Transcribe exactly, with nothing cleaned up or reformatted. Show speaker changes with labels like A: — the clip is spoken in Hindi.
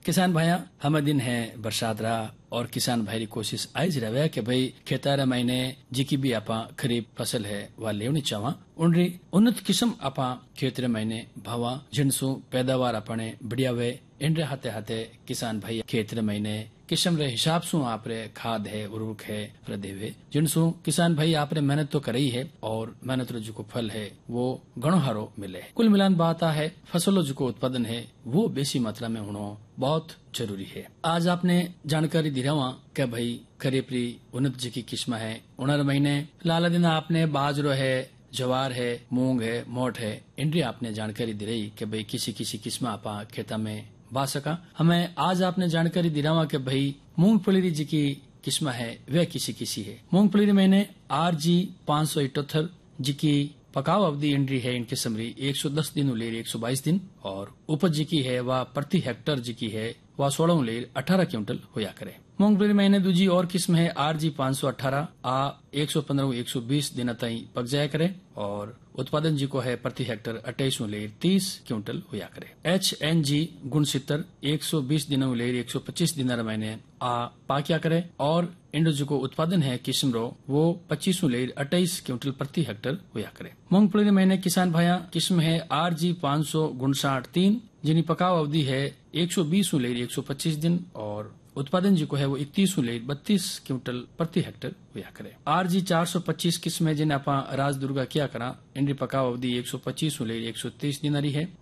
A: किसान भाइया हम दिन है बरसात रहा और किसान भाई की कोशिश आई रहा कि भाई खेतार महीने जिकी भी आपा खरीफ फसल है वह लेवनी चावा उनरी उन्नत किस्म आपा खेतर महीने भावा जिनसु पैदावार अपने बढ़िया वे इंड्रे हाथे हाथे किसान भाई खेतर महीने किस्म रे हिसाब सु आपरे खाद है उर्वरक है देवे जिनसु किसान भाई आपरे मेहनत तो करई है और मेहनत रो जो फल है वो गणो हारो मिले। कुल मिलान बात है फसलों जो उत्पादन है वो बेसी मात्रा में होना बहुत जरूरी है। आज आपने जानकारी दी रहा कि भाई खरीफ री उन्नत जी की किस्म है उनर महीने लाला दिन आपने बाजरो है जवार है मूंग है मोट है इनकी आपने जानकारी दी रही कि भाई किसी किसी किस्म आपा खेता में बा सका। हमें आज आपने जानकारी दी रहा कि भाई मूंगफली जी की किस्म है वह किसी किसी है। मूंगफली मैंने आर जी पाँच सौ इटहत्तर जी की पकाव अवधि इंड्री है इनके समरी एक सौ दस दिन उलेर एक सौ बाईस दिन और उपज जी की है वह प्रति हेक्टर जी की है वह सोलह उलेर अठारह क्विंटल होया करे। मूंगफली महीने दूजी और किस्म है आर जी पाँच सौ अठारह आ एक सौ पंद्रह एक सौ बीस दिन तई पक जाया करे और उत्पादन जी को है प्रति हेक्टर अट्ठाईस उलेर तीस क्विंटल होया करे। एच एन जी गुणसितर एक सौ बीस दिन उलेर एक सौ पच्चीस दिन महीने आ पाक्या करे और इंडो जी को उत्पादन है किस्म रो वो पच्चीस उलेर अट्ठाईस क्विंटल प्रति हेक्टर होया करे। मूंगफली महीने किसान भाइया किस्म है आर जी पाँच सौ गुणसाठ तीन जिनी पकाव अवधि है एक सौ बीस उलेर एक सौ पच्चीस दिन और उत्पादन जी को है वो इकतीस उलेर बत्तीस क्विंटल प्रति हेक्टर हुआ करे। आर जी चार सौ पच्चीस किस्म है जिन्हें आप राज दुर्गा क्या करा इंडी पकाव अवधि एक सौ पच्चीस उलेर एक सौ तीस दिन है